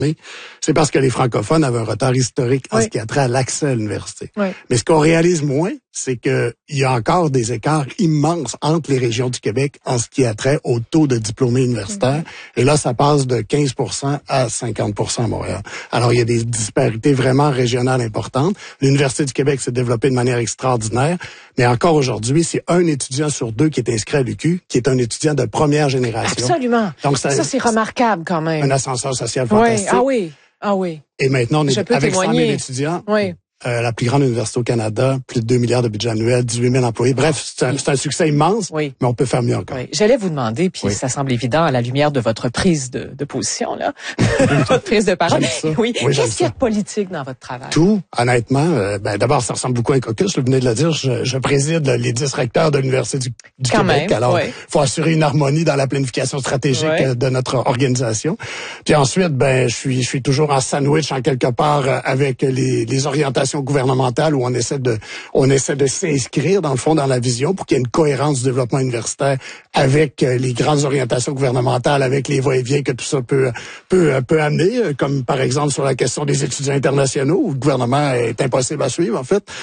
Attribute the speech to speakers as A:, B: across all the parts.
A: c'est parce que les francophones avaient un retard historique en ce qui a trait à l'accès à l'université.
B: Oui.
A: Mais ce qu'on réalise moins, c'est que il y a encore des écarts immenses entre les régions du Québec en ce qui a trait au taux de diplômés universitaires. Et là, ça passe de 15% à 50% à Montréal. Alors, il y a des disparités vraiment régionales importantes. L'Université du Québec s'est développée de manière extraordinaire, mais encore aujourd'hui, c'est un étudiant sur deux qui est inscrit à l'UQ, qui est un étudiant de première génération.
B: Absolument. Donc, ça c'est remarquable quand même.
A: Un ascenseur social fantastique.
B: Ah oui.
A: Et maintenant, on est avec 100 000 étudiants.
B: Oui.
A: La plus grande université au Canada, plus de 2 milliards de budget annuel, 18 000 employés. Bref, c'est un succès immense, mais on peut faire mieux encore.
B: Oui. J'allais vous demander, puis ça semble évident à la lumière de votre prise de position, là, votre prise de parole. Oui. Qu'est-ce qu'il y a de politique dans votre travail?
A: Tout, honnêtement. D'abord, ça ressemble beaucoup à un caucus. Vous venez de le dire, je préside les 10 recteurs de l'Université du Québec. Alors, faut assurer une harmonie dans la planification stratégique de notre organisation. Puis ensuite, je suis toujours en sandwich, en quelque part, avec les orientations gouvernementales où on essaie de s'inscrire dans le fond dans la vision pour qu'il y ait une cohérence du développement universitaire avec les grandes orientations gouvernementales, avec les va-et-vient que tout ça peut amener, comme par exemple sur la question des étudiants internationaux où le gouvernement est impossible à suivre en fait.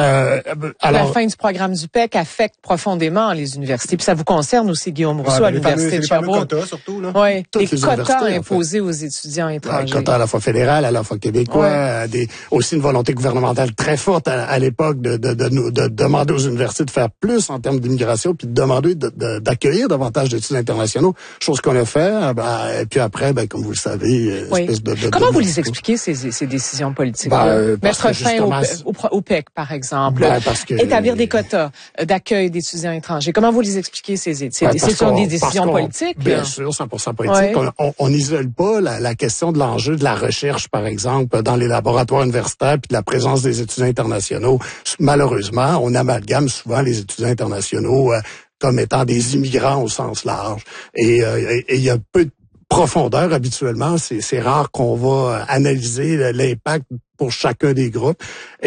B: La fin du programme du PEC affecte profondément les universités, puis ça vous concerne aussi Guillaume Rousseau à l'université de Sherbrooke.
A: Les quotas surtout là.
B: Oui, les quotas imposés aux étudiants étrangers.
A: Quotas à la fois fédéral, à la fois québécois, aussi une volonté gouvernementale très forte à l'époque de demander aux universités de faire plus en termes d'immigration puis de demander d'accueillir davantage d'étudiants internationaux, chose qu'on a fait. Et puis après, comme vous le savez, espèce de
B: comment vous les expliquez ces décisions politiques? Mettre fin au PEC, par exemple, établir des quotas d'accueil d'étudiants étrangers. Comment vous les expliquez ces sont des décisions politiques?
A: Bien sûr, 100% politique. On n'isole pas la question de l'enjeu de la recherche, par exemple, dans les laboratoires universitaires puis de la présence des étudiants internationaux. Malheureusement, on amalgame souvent les étudiants internationaux comme étant des immigrants au sens large. Et il y a peu de profondeur habituellement. C'est rare qu'on va analyser l'impact pour chacun des groupes.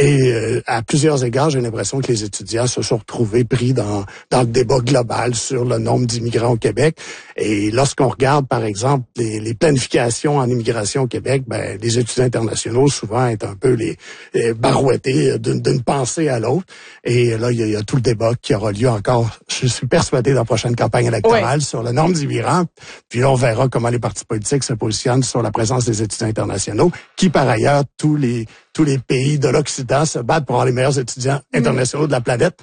A: Et à plusieurs égards, j'ai l'impression que les étudiants se sont retrouvés pris dans le débat global sur le nombre d'immigrants au Québec. Et lorsqu'on regarde, par exemple, les planifications en immigration au Québec, les étudiants internationaux, souvent, est un peu les barouettés d'une pensée à l'autre. Et là, il y a tout le débat qui aura lieu encore, je suis persuadé, dans la prochaine campagne électorale sur le nombre d'immigrants. Puis là, on verra comment les partis politiques se positionnent sur la présence des étudiants internationaux, qui, par ailleurs, tous les pays de l'Occident se battent pour avoir les meilleurs étudiants internationaux de la planète.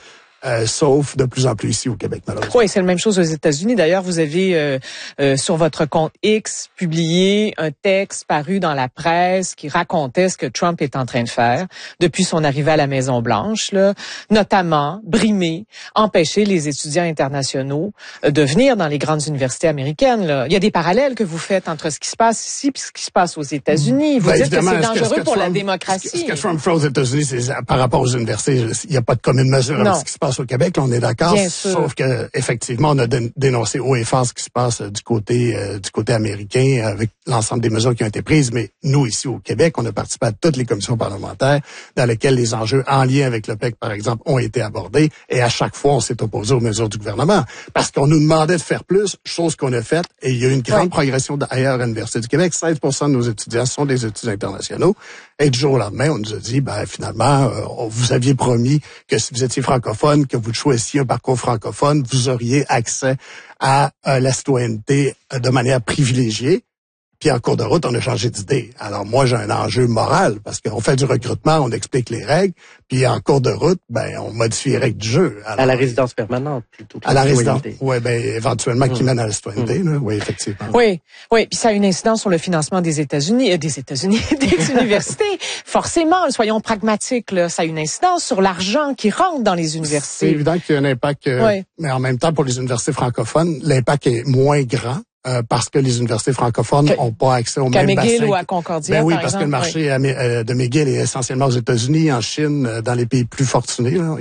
A: Sauf de plus en plus ici au Québec, malheureusement.
B: Oui, c'est la même chose aux États-Unis. D'ailleurs, vous avez sur votre compte X publié un texte paru dans la presse qui racontait ce que Trump est en train de faire depuis son arrivée à la Maison-Blanche, là, notamment brimer, empêcher les étudiants internationaux de venir dans les grandes universités américaines. Là. Il y a des parallèles que vous faites entre ce qui se passe ici et ce qui se passe aux États-Unis. Vous dites que c'est dangereux pour la démocratie.
A: Ce que Trump fait aux États-Unis, c'est par rapport aux universités, il n'y a pas de commune mesure avec ce qui se passe au Québec, là, on est d'accord. Sauf que effectivement, on a dénoncé haut et fort ce qui se passe du côté américain avec l'ensemble des mesures qui ont été prises. Mais nous, ici au Québec, on a participé à toutes les commissions parlementaires dans lesquelles les enjeux en lien avec le PEC, par exemple, ont été abordés. Et à chaque fois, on s'est opposé aux mesures du gouvernement parce qu'on nous demandait de faire plus, chose qu'on a faite. Et il y a eu une grande progression d'ailleurs à l'Université du Québec. 16% de nos étudiants sont des étudiants internationaux. Et du jour au lendemain, on nous a dit, finalement, vous aviez promis que si vous étiez francophone, que vous choisissiez un parcours francophone, vous auriez accès à la citoyenneté de manière privilégiée. Puis en cours de route, on a changé d'idée. Alors moi, j'ai un enjeu moral parce qu'on fait du recrutement, on explique les règles, puis en cours de route, on modifie les règles du jeu. Alors,
C: à la résidence permanente plutôt.
A: À la résidence, éventuellement qui mène à la citoyenneté, là. Oui, effectivement.
B: Oui, puis ça a une incidence sur le financement des des universités. Forcément, soyons pragmatiques, là, ça a une incidence sur l'argent qui rentre dans les universités.
A: C'est évident qu'il y a un impact, mais en même temps, pour les universités francophones, l'impact est moins grand. Parce que les universités francophones n'ont pas accès au même bassin.
B: Qu'à McGill ou à Concordia,
A: oui, parce que le marché de McGill est essentiellement aux États-Unis, en Chine, dans les pays plus fortunés. Là. Il y a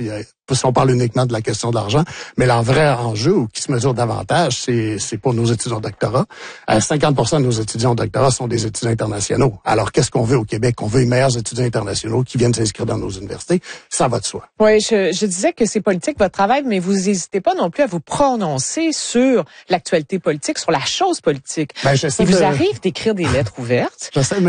A: si on parle uniquement de la question de l'argent, mais le vrai enjeu ou qui se mesure davantage, c'est pour nos étudiants au doctorat. 50% de nos étudiants au doctorat sont des étudiants internationaux. Alors, qu'est-ce qu'on veut au Québec? On veut les meilleurs étudiants internationaux qui viennent s'inscrire dans nos universités. Ça va de soi.
B: Oui, je disais que c'est politique votre travail, mais vous n'hésitez pas non plus à vous prononcer sur l'actualité politique, sur la chose politique.
A: Ben,
B: Il vous arrive d'écrire des lettres ouvertes.
A: J'essaie de